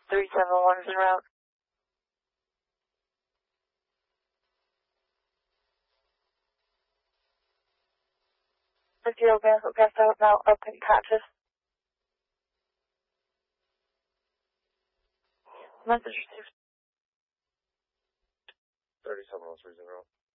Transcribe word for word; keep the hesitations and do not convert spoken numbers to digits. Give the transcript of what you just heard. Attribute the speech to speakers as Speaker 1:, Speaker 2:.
Speaker 1: three seven one is en route. Zero Bangkok gas out now up in patches. Message received.
Speaker 2: thirty-seven oh three zero.